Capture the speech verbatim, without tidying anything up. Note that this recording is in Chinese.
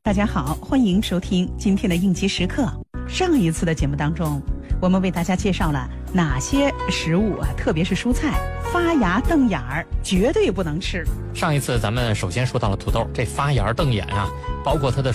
大家好，欢迎收听今天的应急时刻。上一次的节目当中，我们为大家介绍了哪些食物啊，特别是蔬菜发芽瞪眼儿，绝对不能吃。 上一次咱们首先说到了土豆，这发芽瞪眼啊，包括它的